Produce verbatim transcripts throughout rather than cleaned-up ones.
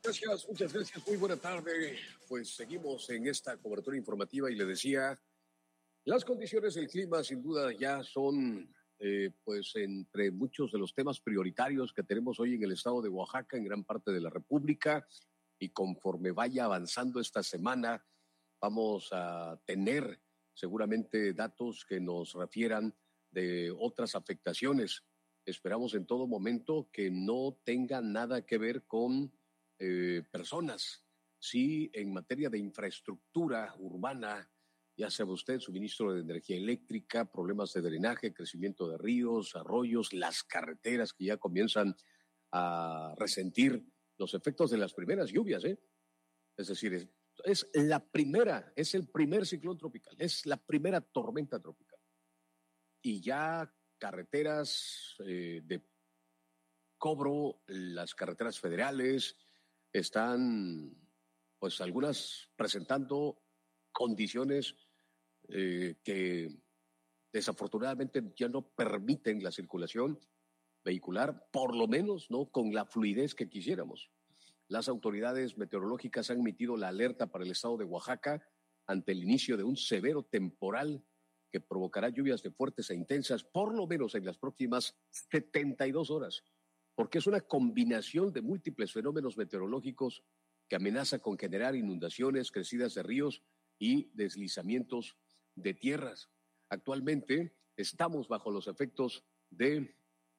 Gracias, muchas gracias, muy buena tarde. Pues seguimos en esta cobertura informativa y le decía, las condiciones del clima sin duda ya son eh, pues entre muchos de los temas prioritarios que tenemos hoy en el estado de Oaxaca, en gran parte de la República, y conforme vaya avanzando esta semana, vamos a tener seguramente datos que nos refieran de otras afectaciones. Esperamos en todo momento que no tenga nada que ver con eh, personas, sí en materia de infraestructura urbana, ya sabe usted, suministro de energía eléctrica, problemas de drenaje, crecimiento de ríos, arroyos, las carreteras que ya comienzan a resentir los efectos de las primeras lluvias, ¿eh? Es decir, es, es la primera, es el primer ciclón tropical, es la primera tormenta tropical. Y ya carreteras eh, de cobro, las carreteras federales están, pues algunas presentando condiciones eh, que desafortunadamente ya no permiten la circulación vehicular, por lo menos no con la fluidez que quisiéramos. Las autoridades meteorológicas han emitido la alerta para el estado de Oaxaca ante el inicio de un severo temporal que provocará lluvias de fuertes e intensas, por lo menos en las próximas setenta y dos horas, porque es una combinación de múltiples fenómenos meteorológicos que amenaza con generar inundaciones, crecidas de ríos y deslizamientos de tierras. Actualmente estamos bajo los efectos de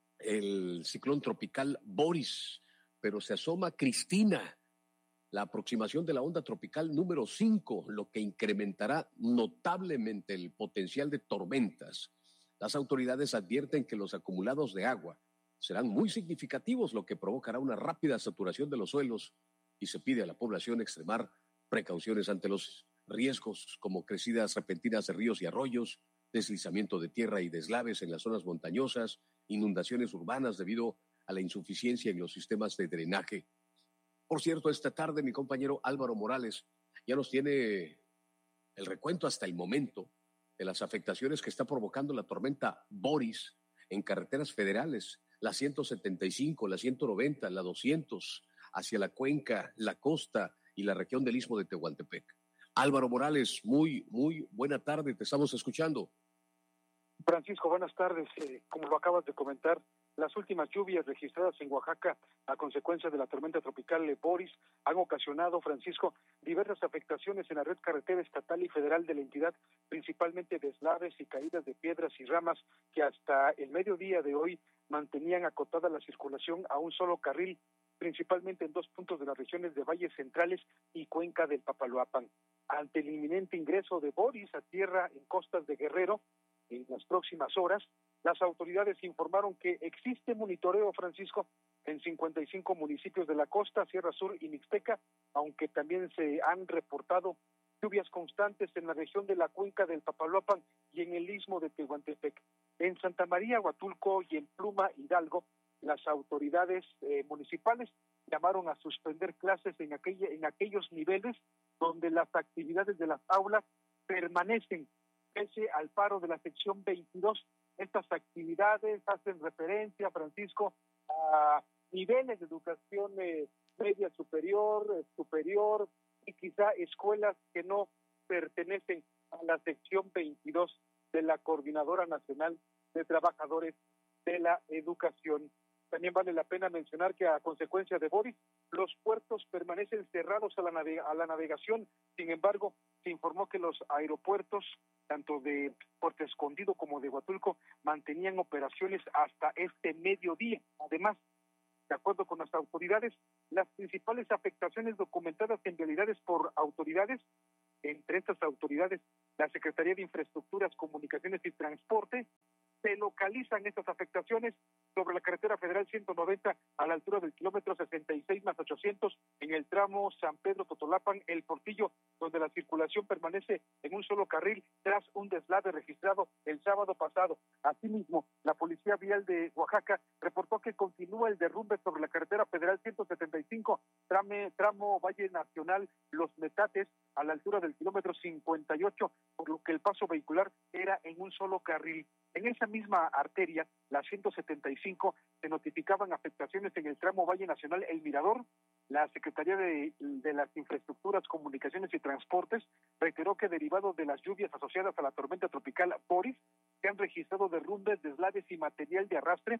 el ciclón tropical Boris, pero se asoma Cristina, la aproximación de la onda tropical número cinco, lo que incrementará notablemente el potencial de tormentas. Las autoridades advierten que los acumulados de agua serán muy significativos, lo que provocará una rápida saturación de los suelos, y se pide a la población extremar precauciones ante los riesgos como crecidas repentinas de ríos y arroyos, deslizamiento de tierra y deslaves en las zonas montañosas, inundaciones urbanas debido a la insuficiencia en los sistemas de drenaje. Por cierto, esta tarde mi compañero Álvaro Morales ya nos tiene el recuento hasta el momento de las afectaciones que está provocando la tormenta Boris en carreteras federales, la ciento setenta y cinco, la ciento noventa, la doscientos, hacia la cuenca, la costa y la región del Istmo de Tehuantepec. Álvaro Morales, muy, muy buena tarde, te estamos escuchando. Francisco, buenas tardes. Eh, como lo acabas de comentar, las últimas lluvias registradas en Oaxaca a consecuencia de la tormenta tropical Boris han ocasionado, Francisco, diversas afectaciones en la red carretera estatal y federal de la entidad, principalmente deslaves y caídas de piedras y ramas que hasta el mediodía de hoy mantenían acotada la circulación a un solo carril, principalmente en dos puntos de las regiones de Valles Centrales y Cuenca del Papaloapan. Ante el inminente ingreso de Boris a tierra en costas de Guerrero, en las próximas horas, las autoridades informaron que existe monitoreo, Francisco, en cincuenta y cinco municipios de la costa, Sierra Sur y Mixteca, aunque también se han reportado lluvias constantes en la región de la Cuenca del Papaloapan y en el Istmo de Tehuantepec. En Santa María, Huatulco y en Pluma, Hidalgo, las autoridades eh, municipales llamaron a suspender clases en, aquella, en aquellos niveles donde las actividades de las aulas permanecen pese al paro de la sección veintidós. Estas actividades hacen referencia, Francisco, a niveles de educación eh, media superior, eh, superior y quizá escuelas que no pertenecen a la sección veintidós de la Coordinadora Nacional de Trabajadores de la Educación. También vale la pena mencionar que a consecuencia de Boris, los puertos permanecen cerrados a la, navega- a la navegación. Sin embargo, se informó que los aeropuertos, tanto de Puerto Escondido como de Huatulco, mantenían operaciones hasta este mediodía. Además, de acuerdo con las autoridades, las principales afectaciones documentadas en vialidades por autoridades, entre estas autoridades, la Secretaría de Infraestructuras, Comunicaciones y Transporte, se localizan estas afectaciones sobre la carretera federal ciento noventa a la altura del kilómetro sesenta y seis más ochocientos en el tramo San Pedro-Totolapan, El Portillo, donde la circulación permanece en un solo carril tras un deslave registrado el sábado pasado. Asimismo, la Policía Vial de Oaxaca reportó que continúa el derrumbe sobre la carretera federal ciento setenta y cinco, trame, tramo Valle Nacional Los Metates, a la altura del kilómetro cincuenta y ocho, por lo que el paso vehicular era en un solo carril. En esa misma arteria, la ciento setenta y cinco, se notificaban afectaciones en el tramo Valle Nacional El Mirador, La Secretaría de, de las Infraestructuras, Comunicaciones y Transportes reiteró que derivado de las lluvias asociadas a la tormenta tropical Boris, se han registrado derrumbes, deslaves y material de arrastre,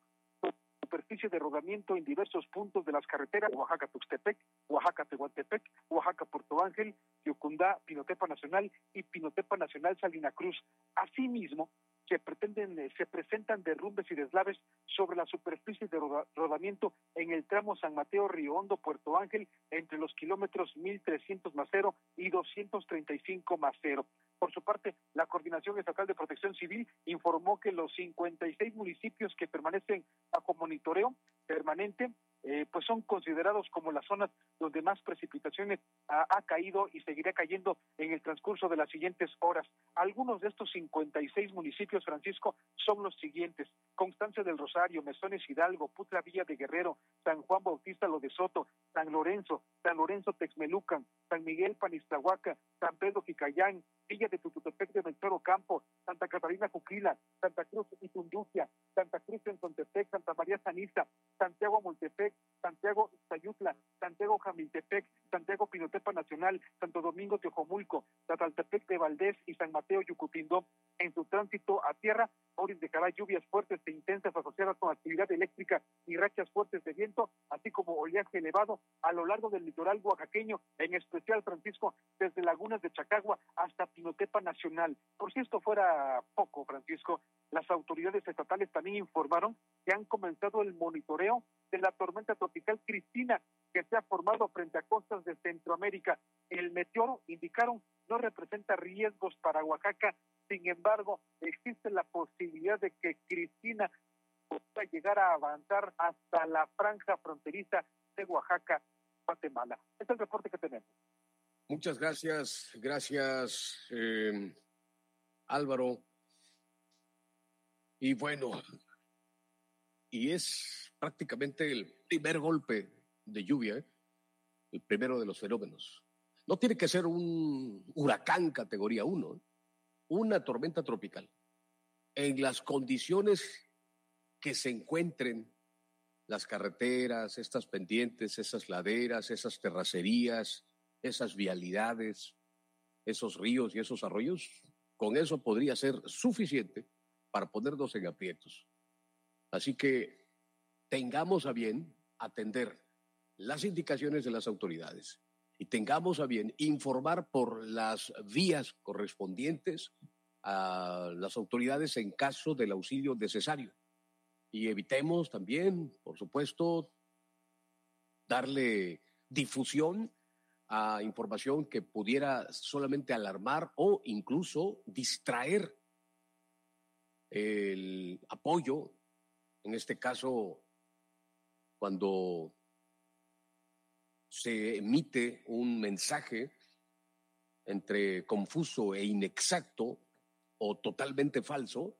superficie de rodamiento en diversos puntos de las carreteras Oaxaca-Tuxtepec, Oaxaca-Tehuantepec, Oaxaca-Puerto Ángel, Yucundá, Pinotepa Nacional y Pinotepa Nacional Salina Cruz. Asimismo, se pretenden, se presentan derrumbes y deslaves sobre la superficie de roda, rodamiento en el tramo San Mateo-Río Hondo, Puerto Ángel, entre los kilómetros mil trescientos más cero y doscientos treinta y cinco más cero. Por su parte, la Coordinación Estatal de Protección Civil informó que los cincuenta y seis municipios que permanecen bajo monitoreo permanente, eh, pues son considerados como las zonas donde más precipitaciones ha, ha caído y seguirá cayendo en el transcurso de las siguientes horas. Algunos de estos cincuenta y seis municipios, Francisco, son los siguientes: Constancia del Rosario, Mesones Hidalgo, Putla Villa de Guerrero, San Juan Bautista Lo de Soto, San Lorenzo, San Lorenzo Texmelucan, San Miguel Paniztlahuaca, San Pedro Jicayán, Villa de Tututepec de Melchor Campo, Santa Catarina Cuquila, Santa Cruz y Tunducia, Santa Cruz en Tontepec, Santa María Sanista, Santiago Multepec, Santiago Ixtayutla, Santiago Jamiltepec, Santiago Pinotepa Nacional, Santo Domingo Teojomulco, Tataltepec de Valdés y San Mateo Yucupindó. En su tránsito a tierra, Boris dejará lluvias fuertes e intensas asociadas con actividad eléctrica y rachas fuertes de viento, así como oleaje elevado a lo largo del litoral oaxaqueño, en especial, Francisco, desde lagunas de Chacagua hasta Pinotepa Nacional. Por si esto fuera poco, Francisco, las autoridades estatales también informaron que han comenzado el monitoreo de la tormenta tropical Cristina, que se ha formado frente a costas de Centroamérica. El meteoro, indicaron, no representa riesgos para Oaxaca. Sin embargo, existe la posibilidad de que Cristina pueda llegar a avanzar hasta la franja fronteriza de Oaxaca, Guatemala. Este es el reporte que tenemos. Muchas gracias, gracias eh, Álvaro. Y bueno, y es prácticamente el primer golpe de lluvia, ¿eh? El primero de los fenómenos. No tiene que ser un huracán categoría uno, ¿eh? Una tormenta tropical. En las condiciones que se encuentren las carreteras, estas pendientes, esas laderas, esas terracerías, esas vialidades, esos ríos y esos arroyos, con eso podría ser suficiente para ponernos en aprietos. Así que tengamos a bien atender las indicaciones de las autoridades y tengamos a bien informar por las vías correspondientes a las autoridades en caso del auxilio necesario. Y evitemos también, por supuesto, darle difusión a información que pudiera solamente alarmar o incluso distraer el apoyo, en este caso, cuando se emite un mensaje entre confuso e inexacto o totalmente falso,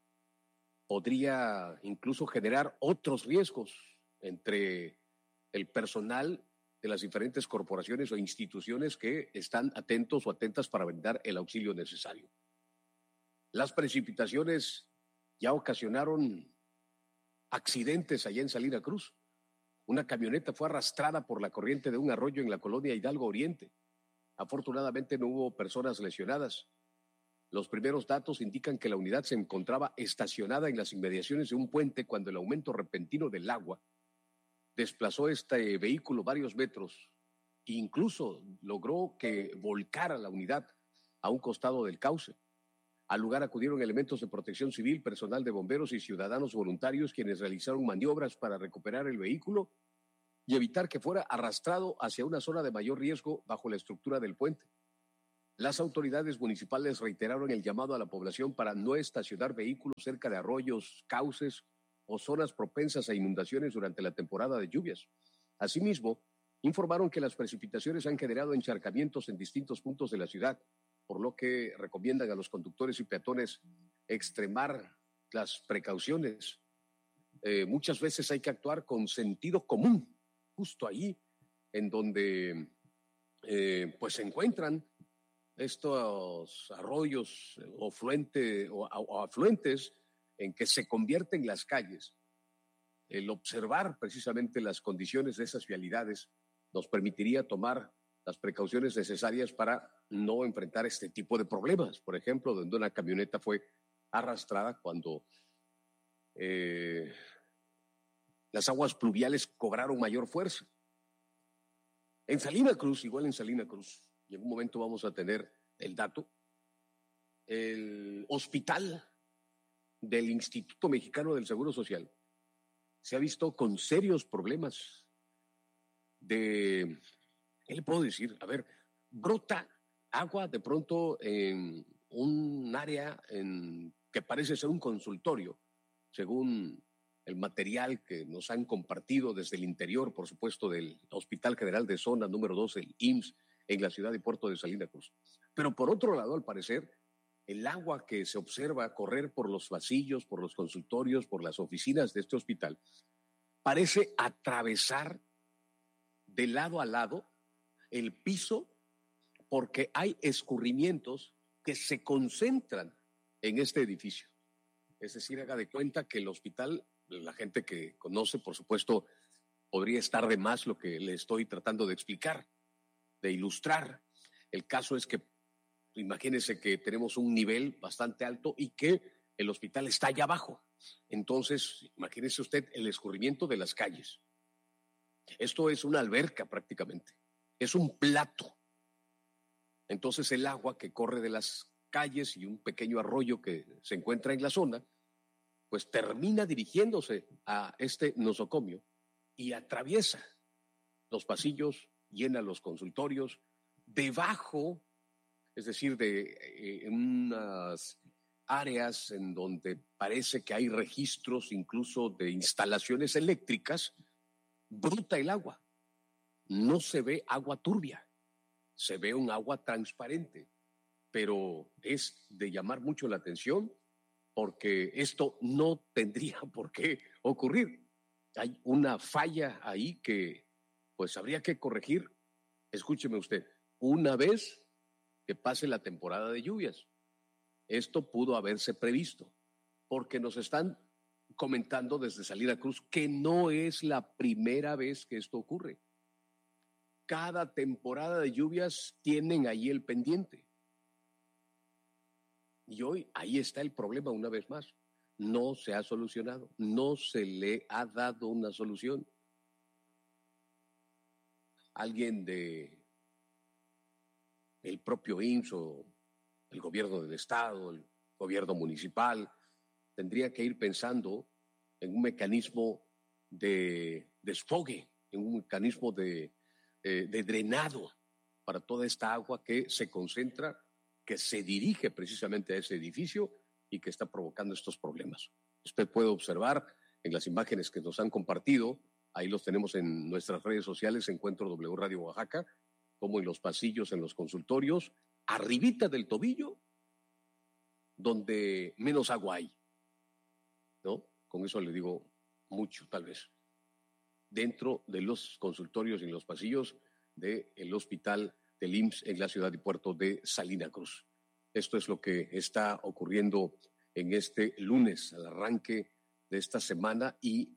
podría incluso generar otros riesgos entre el personal de las diferentes corporaciones o instituciones que están atentos o atentas para brindar el auxilio necesario. Las precipitaciones ya ocasionaron accidentes allá en Salina Cruz. Una camioneta fue arrastrada por la corriente de un arroyo en la colonia Hidalgo Oriente. Afortunadamente no hubo personas lesionadas. Los primeros datos indican que la unidad se encontraba estacionada en las inmediaciones de un puente cuando el aumento repentino del agua desplazó este vehículo varios metros e incluso logró que volcara la unidad a un costado del cauce. Al lugar acudieron elementos de protección civil, personal de bomberos y ciudadanos voluntarios, quienes realizaron maniobras para recuperar el vehículo y evitar que fuera arrastrado hacia una zona de mayor riesgo bajo la estructura del puente. Las autoridades municipales reiteraron el llamado a la población para no estacionar vehículos cerca de arroyos, cauces o zonas propensas a inundaciones durante la temporada de lluvias. Asimismo, informaron que las precipitaciones han generado encharcamientos en distintos puntos de la ciudad, por lo que recomiendan a los conductores y peatones extremar las precauciones. Eh, muchas veces hay que actuar con sentido común, justo ahí en donde eh, pues se encuentran estos arroyos o, fluente, o, o afluentes en que se convierten las calles. el observar precisamente las condiciones de esas vialidades nos permitiría tomar las precauciones necesarias para no enfrentar este tipo de problemas. Por ejemplo, donde una camioneta fue arrastrada cuando eh, las aguas pluviales cobraron mayor fuerza. En Salina Cruz, igual en Salina Cruz, y en un momento vamos a tener el dato, el hospital del Instituto Mexicano del Seguro Social se ha visto con serios problemas de, ¿qué le puedo decir? A ver, brota agua de pronto en un área en, que parece ser un consultorio, según el material que nos han compartido desde el interior, por supuesto, del Hospital General de Zona número dos, el I M S S, en la ciudad y puerto de Salina Cruz. Pero por otro lado, al parecer, el agua que se observa correr por los pasillos, por los consultorios, por las oficinas de este hospital, parece atravesar de lado a lado el piso porque hay escurrimientos que se concentran en este edificio. Es decir, haga de cuenta que el hospital, la gente que conoce, por supuesto, podría estar de más lo que le estoy tratando de explicar, de ilustrar. El caso es que imagínense que tenemos un nivel bastante alto y que el hospital está allá abajo. Entonces, imagínese usted el escurrimiento de las calles. Esto es una alberca prácticamente, es un plato. Entonces el agua que corre de las calles y un pequeño arroyo que se encuentra en la zona, pues termina dirigiéndose a este nosocomio y atraviesa los pasillos, llena los consultorios, debajo, es decir, de eh, unas áreas en donde parece que hay registros incluso de instalaciones eléctricas, brota el agua. No se ve agua turbia, se ve un agua transparente, pero es de llamar mucho la atención porque esto no tendría por qué ocurrir. Hay una falla ahí que pues habría que corregir. Escúcheme usted, una vez que pase la temporada de lluvias. Esto pudo haberse previsto, porque nos están comentando desde Salina Cruz que no es la primera vez que esto ocurre. Cada temporada de lluvias tienen ahí el pendiente. Y hoy ahí está el problema una vez más. No se ha solucionado, no se le ha dado una solución. Alguien de el propio I M S S o el gobierno del estado, el gobierno municipal, tendría que ir pensando en un mecanismo de desfogue, en un mecanismo de, eh, de drenado para toda esta agua que se concentra, que se dirige precisamente a ese edificio y que está provocando estos problemas. Usted puede observar en las imágenes que nos han compartido, ahí los tenemos en nuestras redes sociales, Encuentro W Radio Oaxaca, como en los pasillos, en los consultorios, arribita del tobillo, donde menos agua hay, ¿no? Con eso le digo mucho, tal vez. Dentro de los consultorios y en los pasillos del hospital del I M S S en la ciudad y puerto de Salina Cruz. Esto es lo que está ocurriendo en este lunes, al arranque de esta semana, y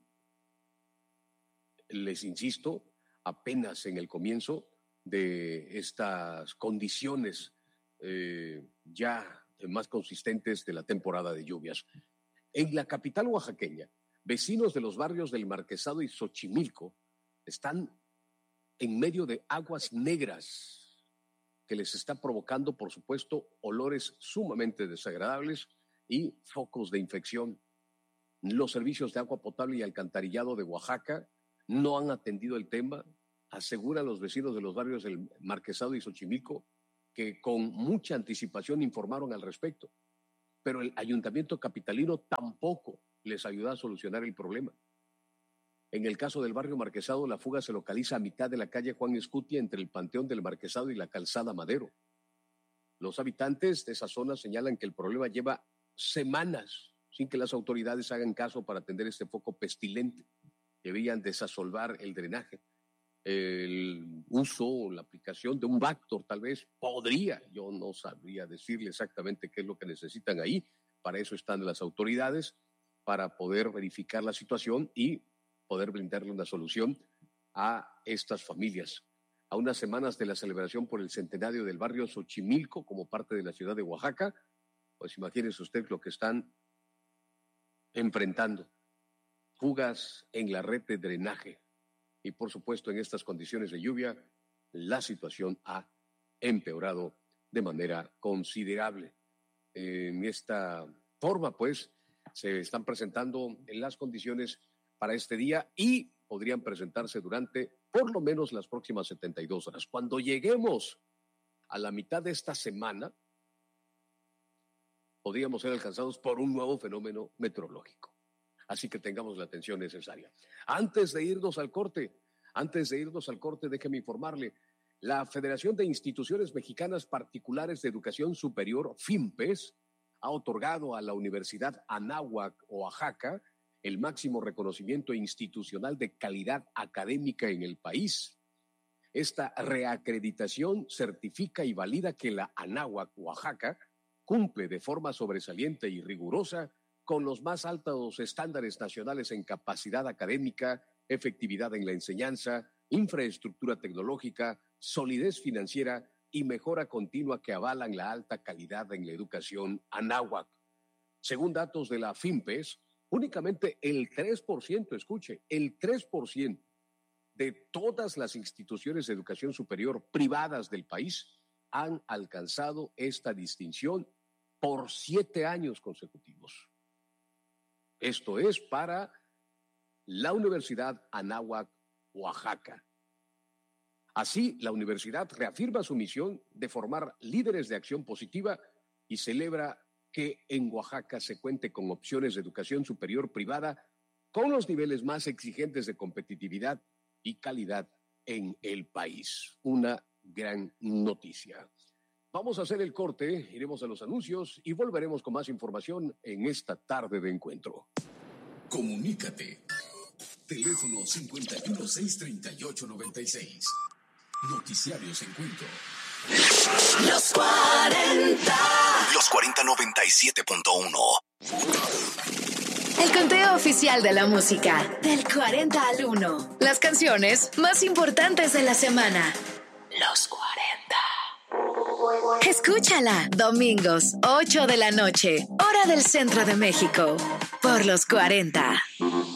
les insisto, apenas en el comienzo de estas condiciones eh, ya más consistentes de la temporada de lluvias. En la capital oaxaqueña, vecinos de los barrios del Marquesado y Xochimilco están en medio de aguas negras que les está provocando, por supuesto, olores sumamente desagradables y focos de infección. Los servicios de agua potable y alcantarillado de Oaxaca no han atendido el tema, aseguran los vecinos de los barrios del Marquesado y Xochimilco, que con mucha anticipación informaron al respecto, pero el ayuntamiento capitalino tampoco les ayudó a solucionar el problema. En el caso del barrio Marquesado, la fuga se localiza a mitad de la calle Juan Escutia entre el Panteón del Marquesado y la Calzada Madero. Los habitantes de esa zona señalan que el problema lleva semanas sin que las autoridades hagan caso para atender este foco pestilente. Debían desasolvar el drenaje. El uso o la aplicación de un Bactor tal vez podría, yo no sabría decirle exactamente qué es lo que necesitan ahí, para eso están las autoridades, para poder verificar la situación y poder brindarle una solución a estas familias. A unas semanas de la celebración por el centenario del barrio Xochimilco como parte de la ciudad de Oaxaca, pues imagínese usted lo que están enfrentando. Fugas en la red de drenaje y, por supuesto, en estas condiciones de lluvia, la situación ha empeorado de manera considerable. En esta forma, pues, se están presentando en las condiciones para este día y podrían presentarse durante por lo menos las próximas setenta y dos horas. Cuando lleguemos a la mitad de esta semana, podríamos ser alcanzados por un nuevo fenómeno meteorológico. Así que tengamos la atención necesaria. Antes de irnos al corte, antes de irnos al corte, déjeme informarle, la Federación de Instituciones Mexicanas Particulares de Educación Superior, FIMPES, ha otorgado a la Universidad Anáhuac, Oaxaca, el máximo reconocimiento institucional de calidad académica en el país. Esta reacreditación certifica y valida que la Anáhuac, Oaxaca, cumple de forma sobresaliente y rigurosa con los más altos estándares nacionales en capacidad académica, efectividad en la enseñanza, infraestructura tecnológica, solidez financiera y mejora continua que avalan la alta calidad en la educación anáhuac. Según datos de la FIMPES, únicamente el tres por ciento, escuche, el tres por ciento de todas las instituciones de educación superior privadas del país han alcanzado esta distinción por siete años consecutivos. Esto es para la Universidad Anáhuac, Oaxaca. Así, la universidad reafirma su misión de formar líderes de acción positiva y celebra que en Oaxaca se cuente con opciones de educación superior privada con los niveles más exigentes de competitividad y calidad en el país. Una gran noticia. Vamos a hacer el corte, iremos a los anuncios y volveremos con más información en esta tarde de encuentro. Comunícate. Teléfono cincuenta y uno, seiscientos treinta y ocho, noventa y seis. Noticiarios Encuentro. Los cuarenta. Los cuarenta noventa y siete punto uno. El conteo oficial de la música. Del cuarenta al uno. Las canciones más importantes de la semana. Los cuarenta. Escúchala. Domingos, ocho de la noche. Hora del centro de México. Por los cuarenta.